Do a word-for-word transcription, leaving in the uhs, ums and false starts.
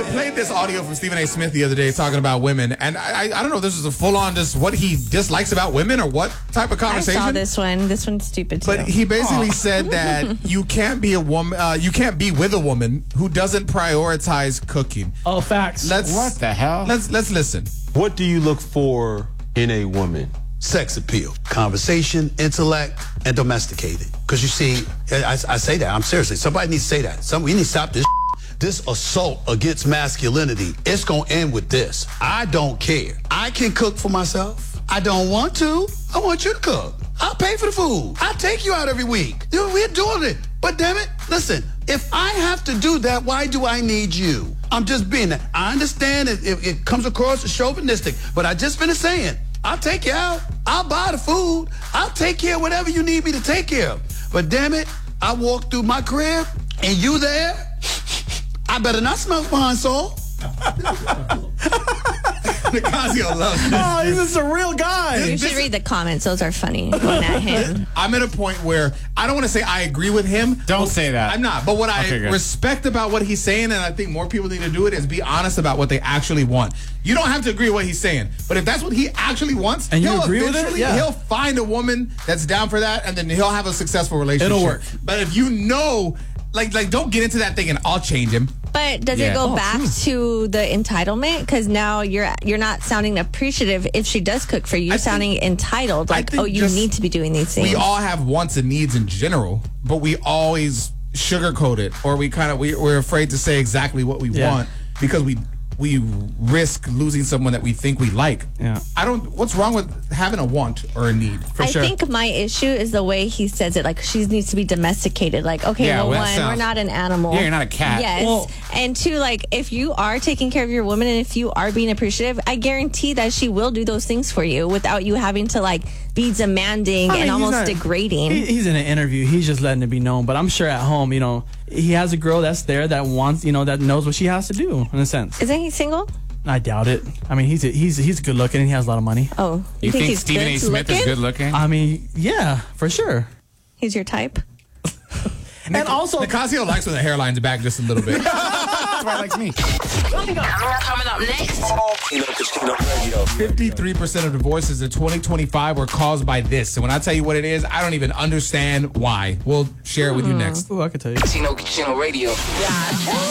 played this audio from Stephen A. Smith the other day talking about women, and I, I, I don't know if this is a full-on just what he dislikes about women or what type of conversation. I saw this one. This one's stupid too. But he basically oh. said that you can't be a woman, uh, you can't be with a woman who doesn't prioritize cooking. Oh, facts. Let's, what the hell? Let's let's listen. What do you look for in a woman? Sex appeal, conversation, intellect, and domesticated. Because you see, I, I say that, I'm seriously, somebody needs to say that. Some, we need to stop this. This assault against masculinity, it's gonna end with this. I don't care. I can cook for myself. I don't want to. I want you to cook. I'll pay for the food. I'll take you out every week. We're doing it. But damn it, listen, if I have to do that, why do I need you? I'm just being that. I understand it, it, it comes across as chauvinistic, but I just finished saying, I'll take you out. I'll buy the food. I'll take care of whatever you need me to take care of. But damn it, I walk through my crib and you there, I better not smell behind salt. Nicasio loves this. Oh, he's just a real guy. You should read the comments. Those are funny. Going at him. I'm at a point where I don't want to say I agree with him. Don't say that. I'm not. But what Okay, I good. respect about what he's saying, and I think more people need to do it, is be honest about what they actually want. You don't have to agree with what he's saying, but if that's what he actually wants, And you he'll agree with it? eventually- Yeah. he'll find a woman that's down for that, and then he'll have a successful relationship. It'll work. But if you know, like, like, don't get into that thing and I'll change him. But does Yeah. it go Oh, back true. to the entitlement? Because now you're you're not sounding appreciative if she does cook for you. You're I think- sounding entitled. I Like, think oh, you just- need to be doing these things. We all have wants and needs in general, but we always sugarcoat it, or we kind of we, we're afraid to say exactly what we Yeah. want because we we risk losing someone that we think we like. Yeah. I don't. What's wrong with having a want or a need? For I sure. think my issue is the way he says it. Like, she needs to be domesticated. Like, okay, Yeah, well, well, that one, sounds- we're not an animal. Yeah, you're not a cat. Yes. Well- and two, like, if you are taking care of your woman and if you are being appreciative, I guarantee that she will do those things for you without you having to, like, be demanding I mean, and he's almost not- degrading. He, he's in an interview. He's just letting it be known. But I'm sure at home, you know, he has a girl that's there that wants, you know, that knows what she has to do, in a sense. Isn't he single? I doubt it. I mean, he's a, he's he's good looking and he has a lot of money. Oh, You, think, he's Stephen good A. Smith looking? is good looking? I mean, yeah, for sure. He's your type? And also, Nicasio likes when the hairline's back just a little bit. That's why he likes me. Coming up next. fifty-three percent of divorces in twenty twenty-five were caused by this. And when I tell you what it is, I don't even understand why. We'll share it with you next. ooh, I could tell you. Chino, Chino Radio.